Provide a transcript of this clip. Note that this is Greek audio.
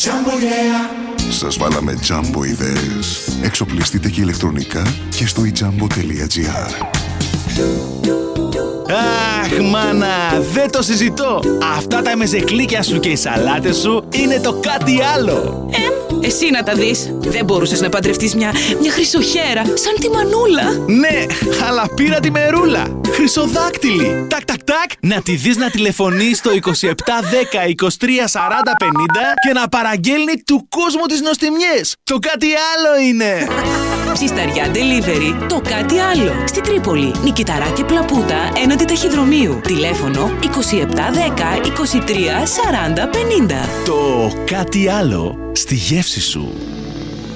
Σας βάλαμε Jumbo ιδέες. Εξοπλιστείτε και ηλεκτρονικά και στο ijambo.gr. Αχ, μάνα, δεν το συζητώ. Αυτά τα μεζεκλίκια σου και οι σαλάτες σου είναι το κάτι άλλο. Εσύ να τα δεις. Δεν μπορούσες να παντρευτείς μια χρυσοχέρα σαν τη Μανούλα? Ναι, αλλά πήρα τη μερούλα. Χρυσοδάκτυλη. Τακ, τακ, τακ. Να τη δεις να τηλεφωνεί στο 2710 23 40 50 και να παραγγέλνει του κόσμου τις νοστιμιές. Το κάτι άλλο είναι. Ψισταριά Delivery, το κάτι άλλο. Στη Τρίπολη, Νικηταρά και Πλαπούτα, έναντι ταχυδρομείου. Τηλέφωνο 2710 23 40 50. Το κάτι άλλο στη γεύση σου.